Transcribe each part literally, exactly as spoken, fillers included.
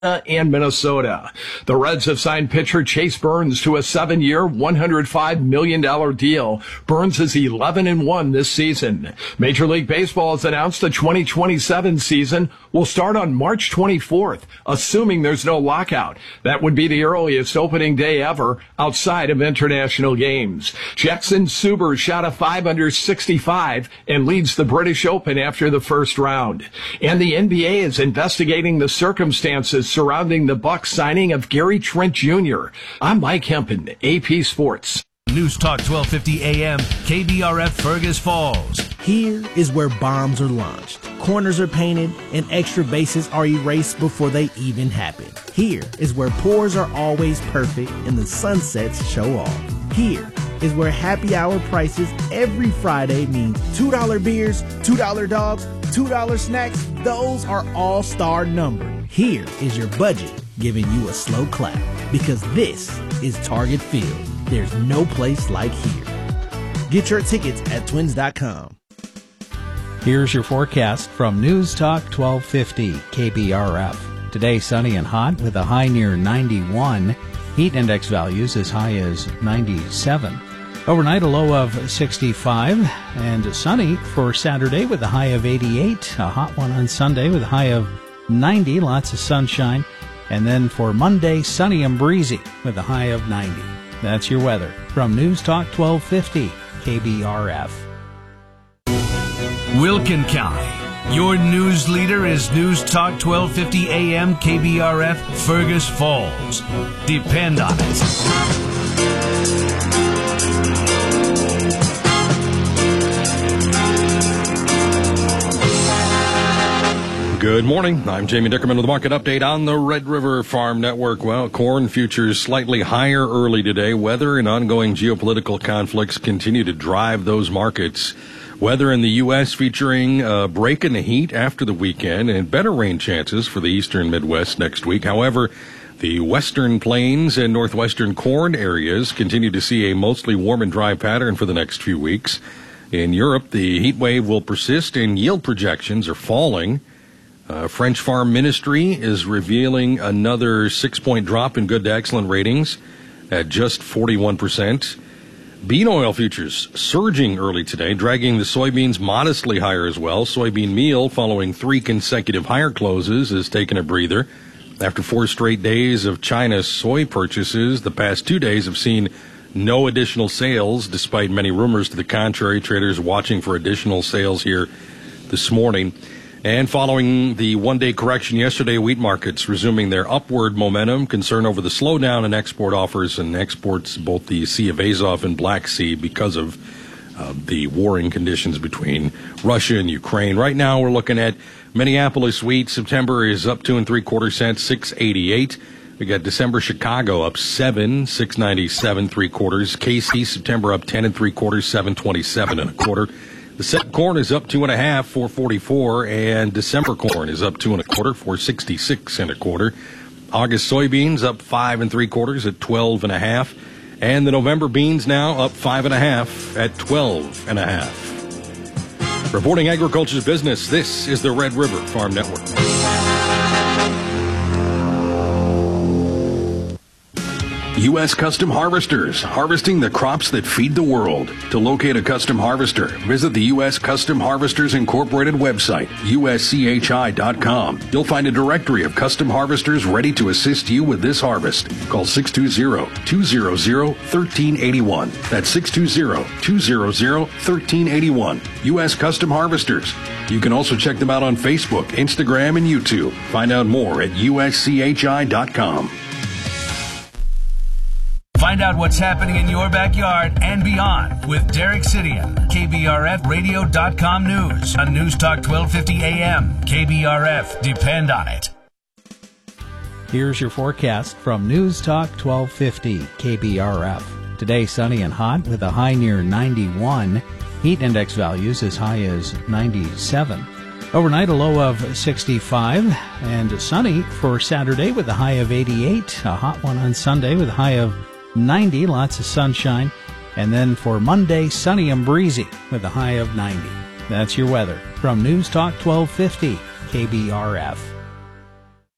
and Minnesota. The Reds have signed pitcher Chase Burns to a seven-year, one hundred five million dollars deal. Burns is eleven and one this season. Major League Baseball has announced the twenty twenty-seven season will start on March twenty-fourth, assuming there's no lockout. That would be the earliest opening day ever outside of international games. Jackson Suber shot a five under sixty-five and leads the British Open after the first round. And the N B A is investigating the circumstances surrounding the Bucks signing of Gary Trent Junior I'm Mike Hempen, A P Sports. News Talk twelve fifty A M, K B R F Fergus Falls. Here is where bombs are launched, corners are painted, and extra bases are erased before they even happen. Here is where pours are always perfect and the sunsets show off. Here is where happy hour prices every Friday mean two dollar beers, two dollar dogs, two dollar snacks. Those are all-star numbered. Here is your budget giving you a slow clap, because this is Target Field. There's no place like here. Get your tickets at twins dot com. Here's your forecast from News Talk twelve fifty K B R F. Today sunny and hot with a high near ninety-one. Heat index values as high as ninety-seven. Overnight, a low of sixty-five, and sunny for Saturday with a high of eighty-eight. A hot one on Sunday with a high of ninety, lots of sunshine. And then for Monday, sunny and breezy with a high of ninety. That's your weather from News Talk twelve fifty K B R F. Wilkin County. Your news leader is News Talk twelve fifty A M K B R F Fergus Falls. Depend on it. Good morning. I'm Jamie Dickerman with the market update on the Red River Farm Network. Well, corn futures slightly higher early today. Weather and ongoing geopolitical conflicts continue to drive those markets. Weather in the U S featuring a break in the heat after the weekend and better rain chances for the eastern Midwest next week. However, the western plains and northwestern corn areas continue to see a mostly warm and dry pattern for the next few weeks. In Europe, the heat wave will persist and yield projections are falling. Uh, French Farm Ministry is revealing another six-point drop in good to excellent ratings at just forty-one percent. Bean oil futures surging early today, dragging the soybeans modestly higher as well. Soybean meal, following three consecutive higher closes, has taken a breather. After four straight days of China soy purchases, the past two days have seen no additional sales, despite many rumors to the contrary. Traders watching for additional sales here this morning. And following the one-day correction yesterday, wheat markets resuming their upward momentum. Concern over the slowdown in export offers and exports, both the Sea of Azov and Black Sea, because of uh, the warring conditions between Russia and Ukraine. Right now, we're looking at Minneapolis wheat. September is up two and three quarter cents, six eighty-eight. We got December Chicago up seven, six ninety-seven, three quarters. K C September up ten and three quarters, seven twenty-seven and a quarter. The set corn is up two and a half, four forty-four, and December corn is up two and a quarter, four sixty-six and a quarter. August soybeans up five and three quarters at twelve and a half, and the November beans now up five and a half at twelve and a half. Reporting agriculture's business, this is the Red River Farm Network. U S Custom Harvesters, harvesting the crops that feed the world. To locate a custom harvester, visit the U S Custom Harvesters Incorporated website, U S C H I dot com. You'll find a directory of custom harvesters ready to assist you with this harvest. Call six two zero, two zero zero, one three eight one. That's six two zero, two zero zero, one three eight one. U S Custom Harvesters. You can also check them out on Facebook, Instagram, and YouTube. Find out more at U S C H I dot com. Find out what's happening in your backyard and beyond with Derek Sidian. K B R F radio dot com News on News Talk twelve fifty A M. K B R F, depend on it. Here's your forecast from News Talk twelve fifty K B R F. Today sunny and hot with a high near ninety-one. Heat index values as high as ninety-seven. Overnight, a low of sixty-five, and sunny for Saturday with a high of eighty-eight. A hot one on Sunday with a high of ninety, lots of sunshine. And then for Monday, sunny and breezy with a high of ninety. That's your weather from News Talk twelve fifty K B R F.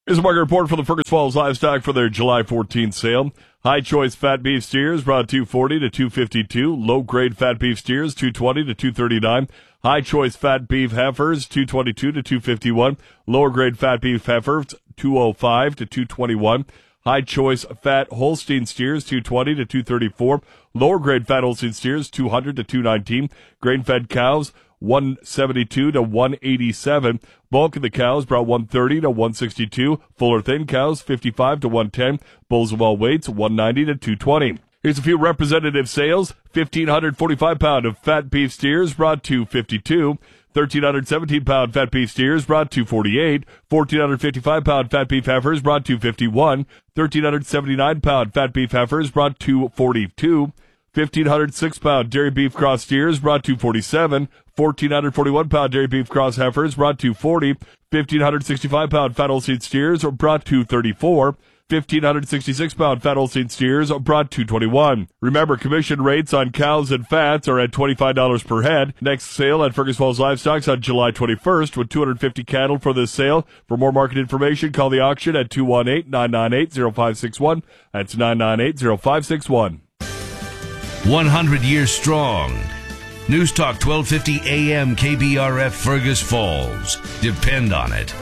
Here's a market report for the Fergus Falls Livestock for their July fourteenth sale. High choice fat beef steers brought two forty to two fifty-two. Low grade fat beef steers two twenty to two thirty-nine. High choice fat beef heifers two twenty-two to two fifty-one. Lower grade fat beef heifers two oh five to two twenty-one. High choice fat Holstein steers two twenty to two thirty-four. Lower grade fat Holstein steers two hundred to two nineteen. Grain fed cows one seventy-two to one eighty-seven. Bulk of the cows brought one thirty to one sixty-two. Fuller thin cows fifty-five to one ten. Bulls of all weights one ninety to two twenty. Here's a few representative sales. fifteen forty-five pound of fat beef steers brought two fifty-two. thirteen seventeen pound fat beef steers brought two forty-eight. fourteen fifty-five pound fat beef heifers brought two fifty-one. thirteen seventy-nine pound fat beef heifers brought two forty-two. fifteen oh six pound dairy beef cross steers brought two forty-seven. fourteen forty-one pound dairy beef cross heifers brought two forty. fifteen sixty-five pound fat Holstein steers brought two thirty-four. fifteen sixty-six pound fat Holstein steers brought two twenty-one. Remember, commission rates on cows and fats are at twenty-five dollars per head. Next sale at Fergus Falls Livestock on July twenty-first with two hundred fifty cattle for this sale. For more market information, call the auction at two one eight, nine nine eight, zero five six one. That's nine nine eight, zero five six one. one hundred years strong. News Talk twelve fifty A M K B R F Fergus Falls. Depend on it.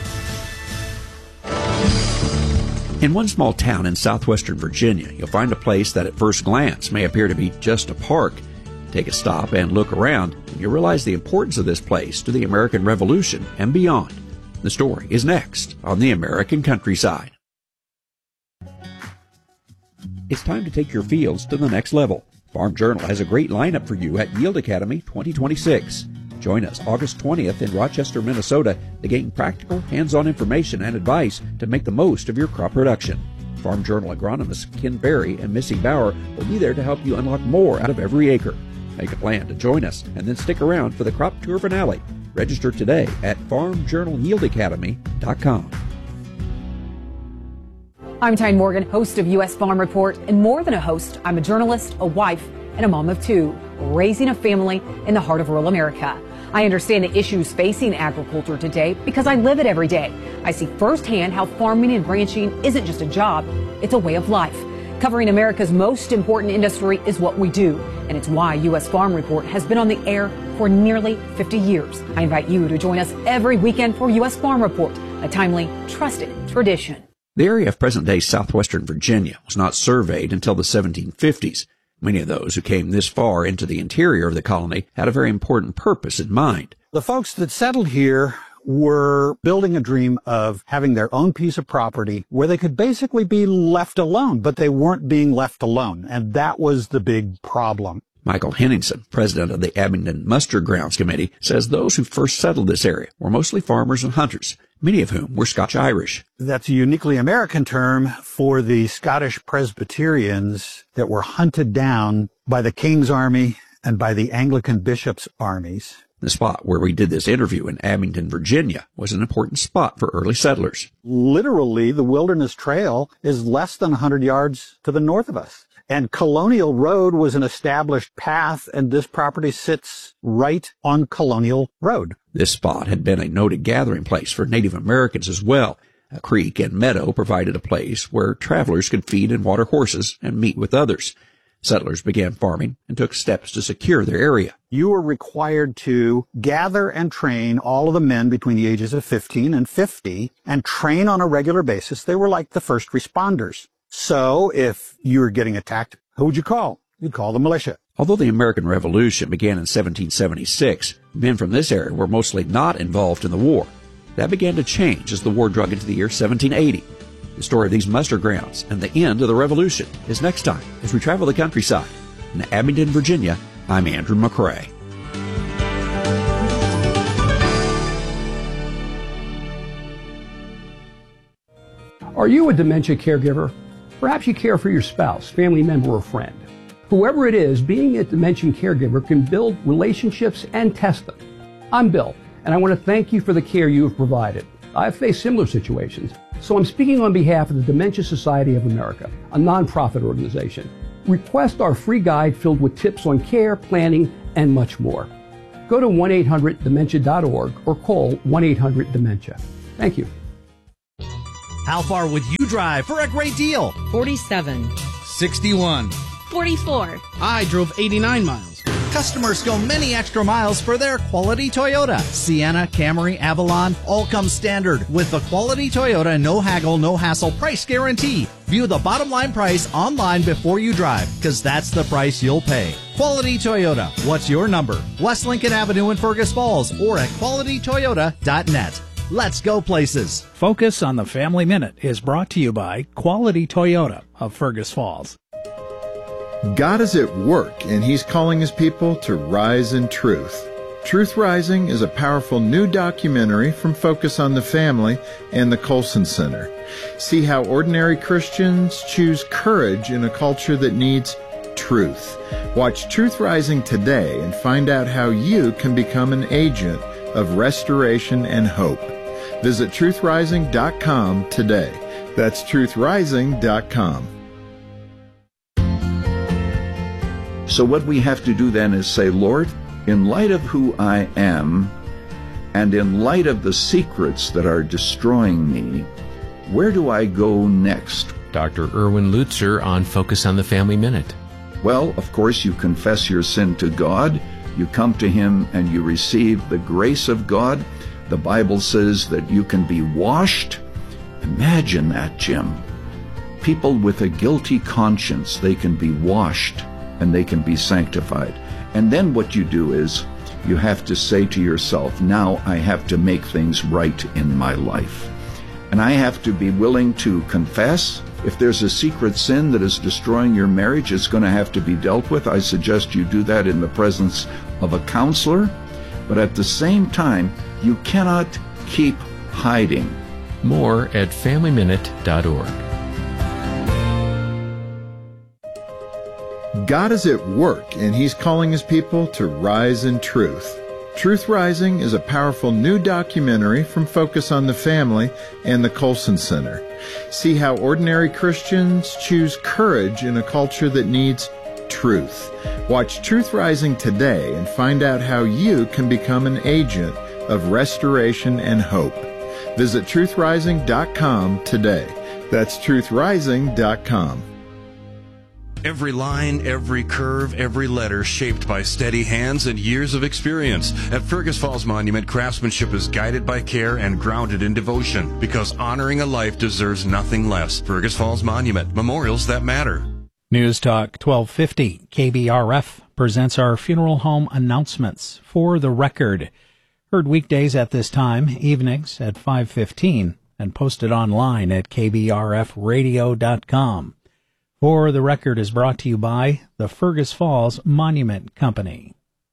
In one small town in southwestern Virginia, you'll find a place that at first glance may appear to be just a park. Take a stop and look around, and you'll realize the importance of this place to the American Revolution and beyond. The story is next on the American Countryside. It's time to take your fields to the next level. Farm Journal has a great lineup for you at Yield Academy twenty twenty-six. Join us August twentieth in Rochester, Minnesota to gain practical, hands-on information and advice to make the most of your crop production. Farm Journal agronomists Ken Berry and Missy Bauer will be there to help you unlock more out of every acre. Make a plan to join us and then stick around for the crop tour finale. Register today at farm journal yield academy dot com. I'm Tyne Morgan, host of U S Farm Report, and more than a host, I'm a journalist, a wife, and a mom of two, raising a family in the heart of rural America. I understand the issues facing agriculture today because I live it every day. I see firsthand how farming and ranching isn't just a job, it's a way of life. Covering America's most important industry is what we do, and it's why U S Farm Report has been on the air for nearly fifty years. I invite you to join us every weekend for U S Farm Report, a timely, trusted tradition. The area of present-day southwestern Virginia was not surveyed until the seventeen fifties. Many of those who came this far into the interior of the colony had a very important purpose in mind. The folks that settled here were building a dream of having their own piece of property where they could basically be left alone, but they weren't being left alone, and that was the big problem. Michael Henningsen, president of the Abingdon Muster Grounds Committee, says those who first settled this area were mostly farmers and hunters, many of whom were Scotch-Irish. That's a uniquely American term for the Scottish Presbyterians that were hunted down by the King's Army and by the Anglican bishops' armies. The spot where we did this interview in Abingdon, Virginia, was an important spot for early settlers. Literally, the Wilderness Trail is less than one hundred yards to the north of us. And Colonial Road was an established path, and this property sits right on Colonial Road. This spot had been a noted gathering place for Native Americans as well. A creek and meadow provided a place where travelers could feed and water horses and meet with others. Settlers began farming and took steps to secure their area. You were required to gather and train all of the men between the ages of fifteen and fifty and train on a regular basis. They were like the first responders. So if you were getting attacked, who would you call? You'd call the militia. Although the American Revolution began in seventeen seventy-six, men from this area were mostly not involved in the war. That began to change as the war drug into the year seventeen eighty. The story of these muster grounds and the end of the Revolution is next time as we travel the countryside. In Abingdon, Virginia, I'm Andrew McCrae. Are you a dementia caregiver? Perhaps you care for your spouse, family member, or friend. Whoever it is, being a dementia caregiver can build relationships and test them. I'm Bill, and I want to thank you for the care you have provided. I've faced similar situations, so I'm speaking on behalf of the Dementia Society of America, a nonprofit organization. Request our free guide filled with tips on care, planning, and much more. Go to one eight hundred dementia dot org or call one eight hundred dementia. Thank you. How far would you drive for a great deal? forty-seven. sixty-one. forty-four. I drove eighty-nine miles. Customers go many extra miles for their quality Toyota. Sienna, Camry, Avalon, all come standard with the quality Toyota no haggle, no hassle price guarantee. View the bottom line price online before you drive, because that's the price you'll pay. Quality Toyota. What's your number? West Lincoln Avenue in Fergus Falls or at quality toyota dot net. Let's go places. Focus on the Family Minute is brought to you by Quality Toyota of Fergus Falls. God is at work, and He's calling His people to rise in truth. Truth Rising is a powerful new documentary from Focus on the Family and the Colson Center. See how ordinary Christians choose courage in a culture that needs truth. Watch Truth Rising today and find out how you can become an agent of restoration and hope. Visit truth rising dot com today. That's truth rising dot com. So what we have to do then is say, Lord, in light of who I am, and in light of the secrets that are destroying me, where do I go next? Doctor Erwin Lutzer on Focus on the Family Minute. Well, of course, you confess your sin to God, you come to Him, and you receive the grace of God. The Bible says that you can be washed. Imagine that, Jim. People with a guilty conscience, they can be washed and they can be sanctified. And then what you do is you have to say to yourself, now I have to make things right in my life. And I have to be willing to confess. If there's a secret sin that is destroying your marriage, it's going to have to be dealt with. I suggest you do that in the presence of a counselor. But at the same time, you cannot keep hiding. More at family minute dot org. God is at work, and He's calling His people to rise in truth. Truth Rising is a powerful new documentary from Focus on the Family and the Colson Center. See how ordinary Christians choose courage in a culture that needs truth. Watch Truth Rising today and find out how you can become an agent of restoration and hope. Visit truth rising dot com today. That's truth rising dot com. Every line, every curve, every letter shaped by steady hands and years of experience. At Fergus Falls Monument, craftsmanship is guided by care and grounded in devotion, because honoring a life deserves nothing less. Fergus Falls Monument, memorials that matter. News Talk twelve fifty K B R F presents our funeral home announcements. For the Record, heard weekdays at this time, evenings at five fifteen, and posted online at k b r f radio dot com. For the Record is brought to you by the Fergus Falls Monument Company.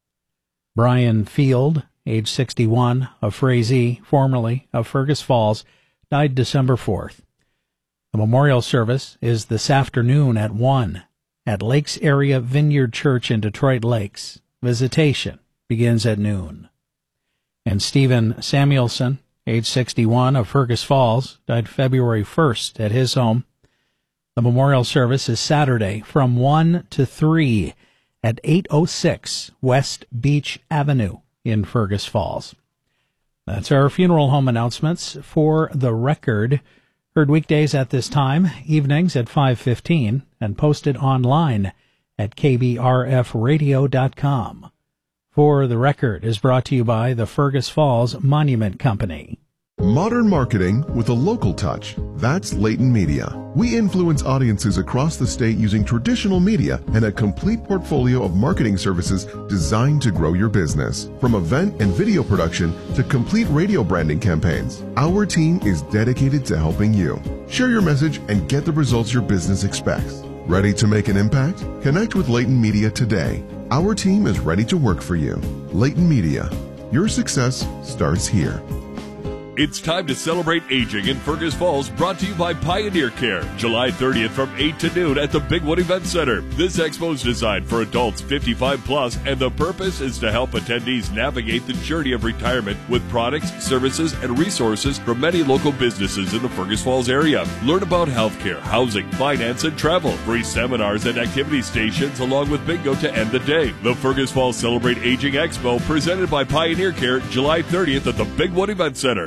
Brian Field, age sixty-one, of Frazee, formerly of Fergus Falls, died December fourth. The memorial service is this afternoon at one at Lakes Area Vineyard Church in Detroit Lakes. Visitation begins at noon. And Stephen Samuelson, age sixty-one, of Fergus Falls, died February first at his home. The memorial service is Saturday from one to three at eight oh six West Beach Avenue in Fergus Falls. That's our funeral home announcements. For the Record, heard weekdays at this time, evenings at five fifteen, and posted online at k b r f radio dot com. For the Record is brought to you by the Fergus Falls Monument Company. Modern marketing with a local touch. That's Leighton Media. We influence audiences across the state using traditional media and a complete portfolio of marketing services designed to grow your business. From event and video production to complete radio branding campaigns, our team is dedicated to helping you. Share your message and get the results your business expects. Ready to make an impact? Connect with Leighton Media today. Our team is ready to work for you. Leighton Media. Your success starts here. It's time to celebrate aging in Fergus Falls, brought to you by Pioneer Care. July thirtieth from eight to noon at the Bigwood Event Center. This expo is designed for adults fifty-five plus, and the purpose is to help attendees navigate the journey of retirement with products, services, and resources from many local businesses in the Fergus Falls area. Learn about healthcare, housing, finance, and travel. Free seminars and activity stations along with bingo to end the day. The Fergus Falls Celebrate Aging Expo, presented by Pioneer Care, July thirtieth at the Bigwood Event Center.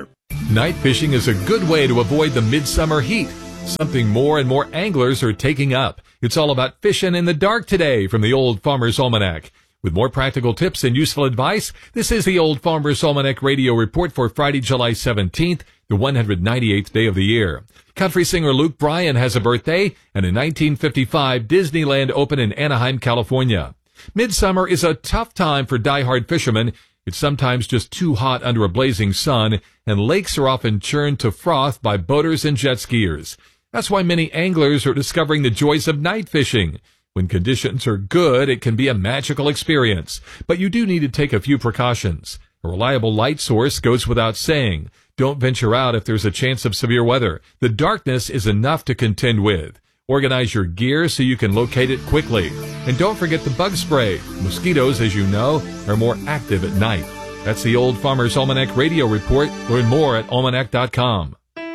Night fishing is a good way to avoid the midsummer heat, something more and more anglers are taking up. It's all about fishing in the dark today from the Old Farmer's Almanac. With more practical tips and useful advice, this is the Old Farmer's Almanac Radio Report for Friday, July seventeenth, the one hundred ninety-eighth day of the year. Country singer Luke Bryan has a birthday, and in nineteen fifty-five, Disneyland opened in Anaheim, California. Midsummer is a tough time for die-hard fishermen. It's sometimes just too hot under a blazing sun, and lakes are often churned to froth by boaters and jet skiers. That's why many anglers are discovering the joys of night fishing. When conditions are good, it can be a magical experience, but you do need to take a few precautions. A reliable light source goes without saying. Don't venture out if there's a chance of severe weather. The darkness is enough to contend with. Organize your gear so you can locate it quickly. And don't forget the bug spray. Mosquitoes, as you know, are more active at night. That's the Old Farmer's Almanac Radio Report. Learn more at almanac dot com.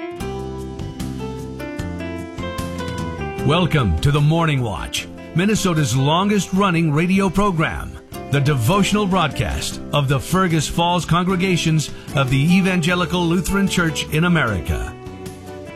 Welcome to the Morning Watch, Minnesota's longest-running radio program, the devotional broadcast of the Fergus Falls congregations of the Evangelical Lutheran Church in America.